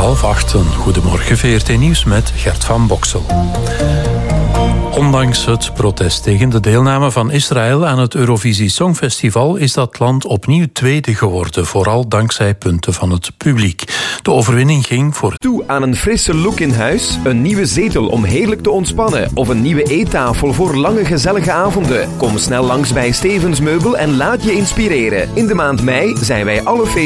7:30. Goedemorgen, VRT Nieuws met Gert van Boksel. Ondanks het protest tegen de deelname van Israël aan het Eurovisie Songfestival is dat land opnieuw tweede geworden, vooral dankzij punten van het publiek. De overwinning ging voor toe aan een frisse look in huis, een nieuwe zetel om heerlijk te ontspannen of een nieuwe eettafel voor lange gezellige avonden. Kom snel langs bij Stevens Meubel en laat je inspireren. In de maand mei zijn wij alle